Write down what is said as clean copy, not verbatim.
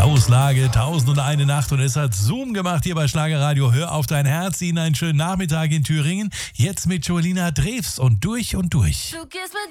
Auslage 1001 Nacht und es hat Zoom gemacht hier bei Schlagerradio. Hör auf dein Herz, Ihnen einen schönen Nachmittag in Thüringen. Jetzt mit Jolina Drews und durch und durch.